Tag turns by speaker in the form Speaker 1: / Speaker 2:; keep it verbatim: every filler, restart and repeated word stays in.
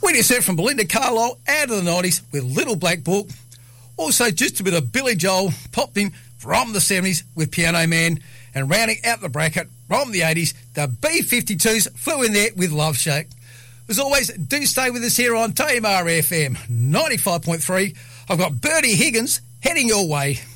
Speaker 1: Winning set from Belinda Carlisle out of the nineties with Little Black Book. Also just a bit of Billy Joel popped in from the seventies with Piano Man. And rounding out the bracket from the eighties, the B fifty-twos flew in there with Love Shack. As always, do stay with us here on T M R F M ninety-five point three. I've got Bertie Higgins heading your way.